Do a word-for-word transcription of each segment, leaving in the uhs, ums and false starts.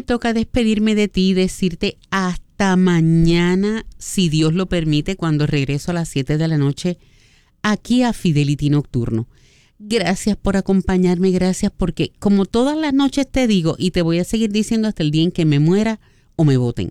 me toca despedirme de ti y decirte hasta mañana, si Dios lo permite, cuando regreso a las siete de la noche aquí a Fidelity Nocturno. Gracias por acompañarme, gracias porque como todas las noches te digo y te voy a seguir diciendo hasta el día en que me muera o me voten.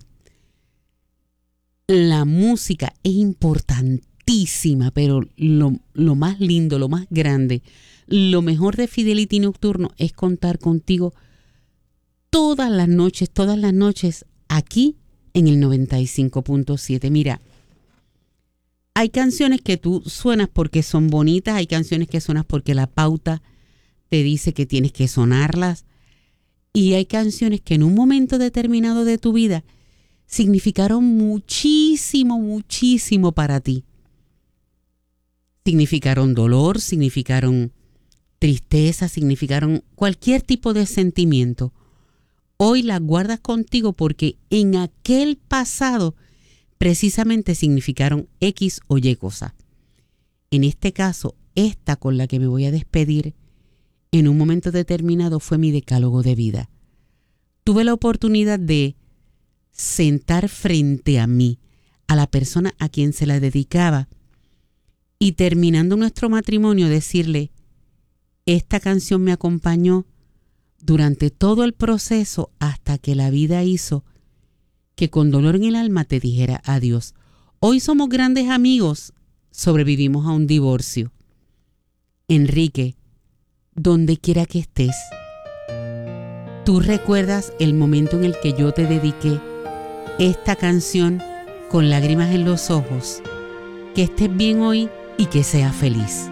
La música es importantísima, pero lo, lo más lindo, lo más grande, lo mejor de Fidelity Nocturno es contar contigo todas las noches, todas las noches aquí en el noventa y cinco punto siete. Mira, hay canciones que tú suenas porque son bonitas, hay canciones que suenas porque la pauta te dice que tienes que sonarlas y hay canciones que en un momento determinado de tu vida significaron muchísimo, muchísimo para ti. Significaron dolor, significaron tristeza, significaron cualquier tipo de sentimiento. Hoy las guardas contigo porque en aquel pasado precisamente significaron X o Y cosa. En este caso, esta con la que me voy a despedir, en un momento determinado fue mi decálogo de vida. Tuve la oportunidad de sentar frente a mí a la persona a quien se la dedicaba y terminando nuestro matrimonio decirle, esta canción me acompañó durante todo el proceso hasta que la vida hizo que con dolor en el alma te dijera adiós. Hoy somos grandes amigos, sobrevivimos a un divorcio. Enrique, donde quiera que estés, tú recuerdas el momento en el que yo te dediqué esta canción con lágrimas en los ojos. Que estés bien hoy y que seas feliz.